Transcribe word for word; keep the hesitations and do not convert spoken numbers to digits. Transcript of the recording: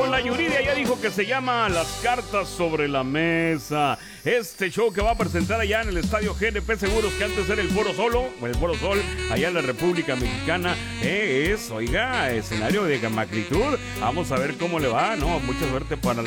la Yuridia ya dijo que se llama Las Cartas sobre la Mesa. Este show que va a presentar allá en el Estadio G N P Seguros, que antes era el Foro Solo, o el Foro Sol, allá en la República Mexicana, eh, es, oiga, escenario de magnitud. Vamos a ver cómo le va, ¿no? Mucha suerte para